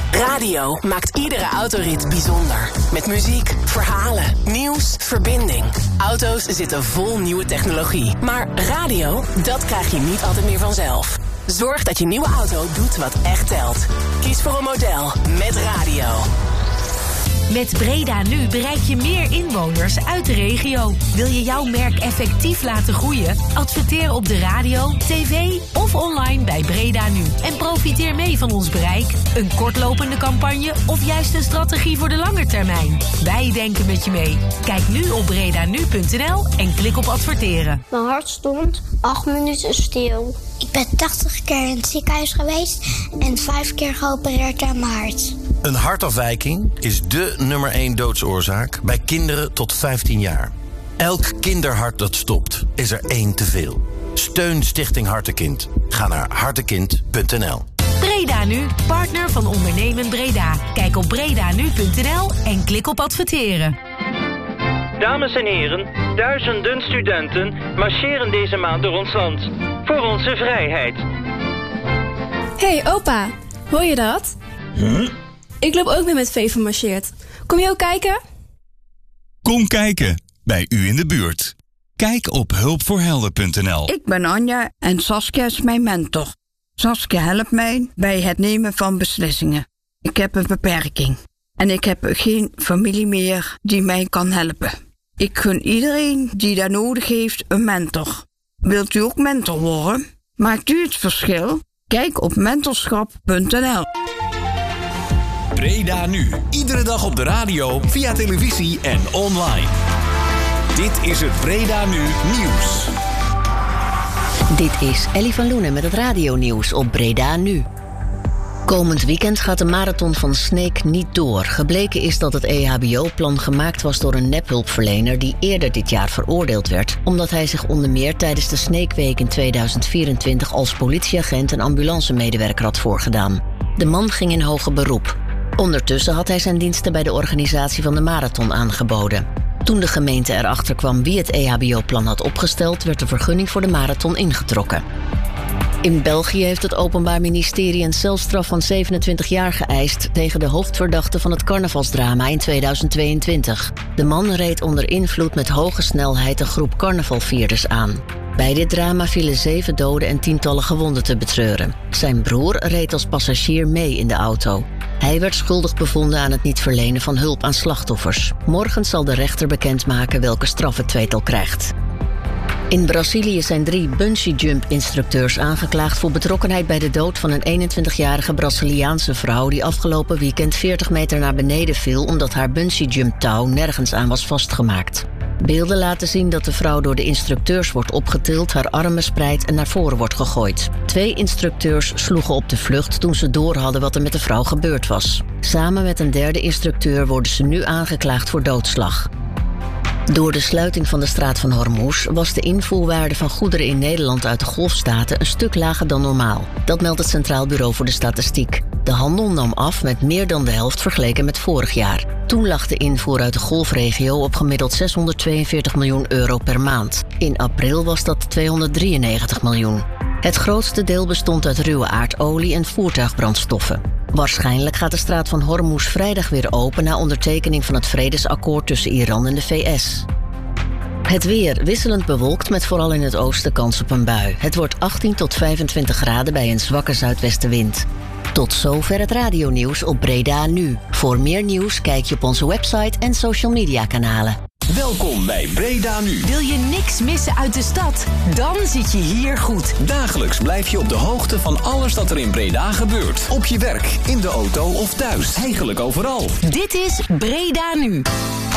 Radio maakt iedere autorit bijzonder. Met muziek, verhalen, nieuws, verbinding. Auto's zitten vol nieuwe technologie. Maar radio, dat krijg je niet altijd meer vanzelf. Zorg dat je nieuwe auto doet wat echt telt. Kies voor een model met radio. Met Breda Nu bereik je meer inwoners uit de regio. Wil je jouw merk effectief laten groeien? Adverteer op de radio, tv of online bij Breda Nu. En profiteer mee van ons bereik, een kortlopende campagne of juist een strategie voor de lange termijn. Wij denken met je mee. Kijk nu op bredanu.nl en klik op adverteren. Mijn hart stond 8 minuten stil. Ik ben 80 keer in het ziekenhuis geweest en 5 keer geopereerd aan mijn hart. Een hartafwijking is dé nummer 1 doodsoorzaak bij kinderen tot 15 jaar. Elk kinderhart dat stopt, is er 1 te veel. Steun Stichting Hartekind. Ga naar hartekind.nl. Breda Nu, partner van Ondernemen Breda. Kijk op bredanu.nl en klik op adverteren. Dames en heren, duizenden studenten marcheren deze maand door ons land. Voor onze vrijheid. Hey opa, hoor je dat? Ik loop ook weer met V vermarcheerd. Kom je ook kijken? Kom kijken, bij u in de buurt. Kijk op hulpvoorhelden.nl. Ik ben Anja en Saskia is mijn mentor. Saskia helpt mij bij het nemen van beslissingen. Ik heb een beperking en ik heb geen familie meer die mij kan helpen. Ik gun iedereen die daar nodig heeft een mentor. Wilt u ook mentor worden? Maakt u het verschil? Kijk op mentorschap.nl. Breda Nu. Iedere dag op de radio, via televisie en online. Dit is het Breda Nu nieuws. Dit is Ellie van Loenen met het radionieuws op Breda Nu. Komend weekend gaat de marathon van Sneek niet door. Gebleken is dat het EHBO-plan gemaakt was door een nephulpverlener die eerder dit jaar veroordeeld werd, omdat hij zich onder meer tijdens de Sneekweek in 2024 als politieagent en ambulancemedewerker had voorgedaan. De man ging in hoger beroep. Ondertussen had hij zijn diensten bij de organisatie van de marathon aangeboden. Toen de gemeente erachter kwam wie het EHBO-plan had opgesteld, werd de vergunning voor de marathon ingetrokken. In België heeft het Openbaar Ministerie een celstraf van 27 jaar geëist tegen de hoofdverdachte van het carnavalsdrama in 2022. De man reed onder invloed met hoge snelheid een groep carnavalvierders aan. Bij dit drama vielen 7 doden en tientallen gewonden te betreuren. Zijn broer reed als passagier mee in de auto. Hij werd schuldig bevonden aan het niet verlenen van hulp aan slachtoffers. Morgen zal de rechter bekendmaken welke straf het tweetal krijgt. In Brazilië zijn 3 bungee-jump-instructeurs aangeklaagd voor betrokkenheid bij de dood van een 21-jarige Braziliaanse vrouw die afgelopen weekend 40 meter naar beneden viel omdat haar bungee-jump-touw nergens aan was vastgemaakt. Beelden laten zien dat de vrouw door de instructeurs wordt opgetild, haar armen spreidt en naar voren wordt gegooid. 2 instructeurs sloegen op de vlucht toen ze doorhadden wat er met de vrouw gebeurd was. Samen met een 3e instructeur worden ze nu aangeklaagd voor doodslag. Door de sluiting van de straat van Hormuz was de invoerwaarde van goederen in Nederland uit de Golfstaten een stuk lager dan normaal. Dat meldt het Centraal Bureau voor de Statistiek. De handel nam af met meer dan de helft vergeleken met vorig jaar. Toen lag de invoer uit de Golfregio op gemiddeld 642 miljoen euro per maand. In april was dat 293 miljoen. Het grootste deel bestond uit ruwe aardolie en voertuigbrandstoffen. Waarschijnlijk gaat de straat van Hormuz vrijdag weer open na ondertekening van het vredesakkoord tussen Iran en de VS. Het weer wisselend bewolkt met vooral in het oosten kans op een bui. Het wordt 18 tot 25 graden bij een zwakke zuidwestenwind. Tot zover het radionieuws op Breda Nu. Voor meer nieuws kijk je op onze website en social media kanalen. Welkom bij Breda Nu. Wil je niks missen uit de stad? Dan zit je hier goed. Dagelijks blijf je op de hoogte van alles dat er in Breda gebeurt. Op je werk, in de auto of thuis. Eigenlijk overal. Dit is Breda Nu.